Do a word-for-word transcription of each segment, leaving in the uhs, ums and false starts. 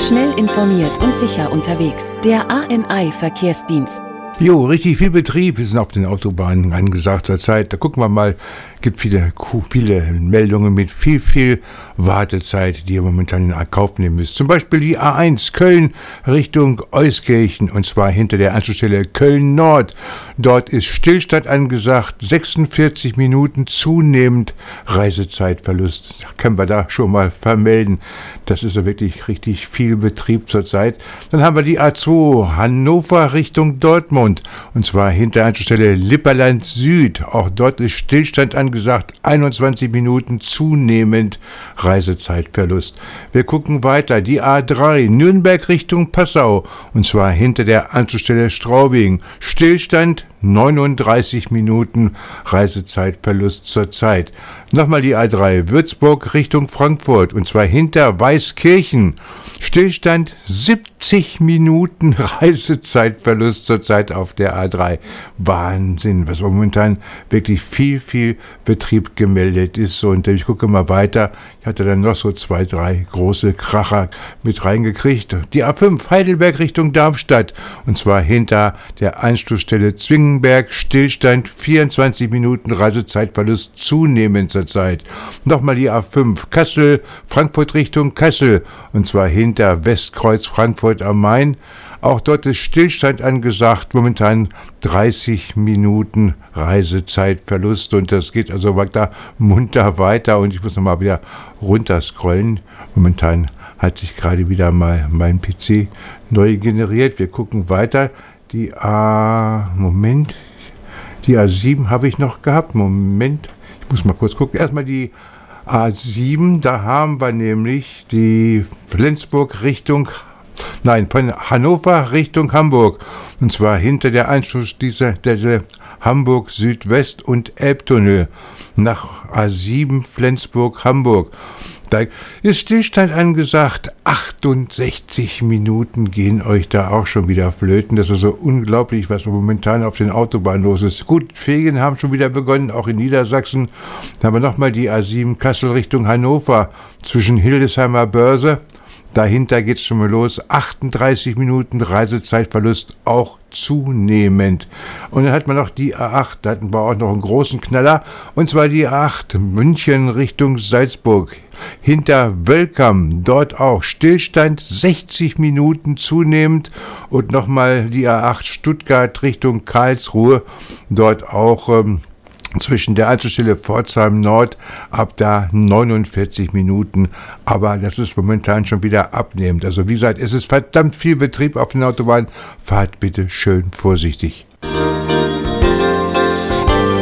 Schnell informiert und sicher unterwegs. Der A N I-Verkehrsdienst. Jo, richtig viel Betrieb ist auf den Autobahnen angesagt zur Zeit. Da gucken wir mal, gibt viele, viele Meldungen mit viel, viel Wartezeit, die ihr momentan in Kauf nehmen müsst. Zum Beispiel die A eins Köln Richtung Euskirchen, und zwar hinter der Anschlussstelle Köln Nord. Dort ist Stillstand angesagt, sechsundvierzig Minuten zunehmend Reisezeitverlust. Können wir da schon mal vermelden. Das ist ja wirklich richtig viel Betrieb zurzeit. Dann haben wir die A zwei Hannover Richtung Dortmund. Und zwar hinter der Anschlussstelle Lipperland Süd. Auch dort ist Stillstand angesagt, einundzwanzig Minuten zunehmend Reisezeitverlust. Wir gucken weiter. Die A drei Nürnberg Richtung Passau. Und zwar hinter der Anschlussstelle Straubing. Stillstand neununddreißig Minuten Reisezeitverlust zurzeit. Nochmal die A drei Würzburg Richtung Frankfurt, und zwar hinter Weißkirchen. Stillstand siebzig Minuten Reisezeitverlust zurzeit auf der A drei. Wahnsinn, was momentan wirklich viel, viel Betrieb gemeldet ist. Und ich gucke mal weiter. Ich hatte dann noch so zwei, drei große Kracher mit reingekriegt. Die A fünf Heidelberg Richtung Darmstadt, und zwar hinter der Anschlussstelle Zwingenberg. Stillstand vierundzwanzig Minuten Reisezeitverlust zunehmend zurzeit. Nochmal die A fünf Kassel Frankfurt Richtung Kassel, und zwar hinter Westkreuz Frankfurt am Main. Auch dort ist Stillstand angesagt, momentan dreißig Minuten Reisezeitverlust, und das geht also weiter munter weiter, und ich muss nochmal wieder runterscrollen. Momentan hat sich gerade wieder mal mein P C neu generiert. Wir gucken weiter. Die A... Moment. Die A sieben habe ich noch gehabt. Moment. Ich muss mal kurz gucken. Erstmal die A sieben. Da haben wir nämlich die Flensburg Richtung... Nein, von Hannover Richtung Hamburg. Und zwar hinter der Anschluss dieser der Hamburg Südwest und Elbtunnel nach A sieben Flensburg Hamburg. Da ist Stillstand angesagt. achtundsechzig Minuten gehen euch da auch schon wieder flöten. Das ist so unglaublich, was momentan auf den Autobahnen los ist. Gut, Ferien haben schon wieder begonnen, auch in Niedersachsen. Da haben wir nochmal die A sieben Kassel Richtung Hannover zwischen Hildesheimer Börse. Dahinter geht es schon mal los. achtunddreißig Minuten Reisezeitverlust, auch zunehmend. Und dann hat man noch die A acht, da hatten wir auch noch einen großen Knaller, und zwar die A acht München Richtung Salzburg. Hinter Wölkam, dort auch Stillstand, sechzig Minuten zunehmend. Und nochmal die A acht Stuttgart Richtung Karlsruhe, dort auch ähm, zwischen der Anschlussstelle Pforzheim Nord ab da neunundvierzig Minuten, aber das ist momentan schon wieder abnehmend. Also wie gesagt, es ist verdammt viel Betrieb auf den Autobahnen. Fahrt bitte schön vorsichtig.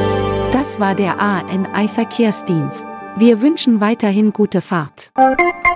Das war der A N I-Verkehrsdienst. Wir wünschen weiterhin gute Fahrt.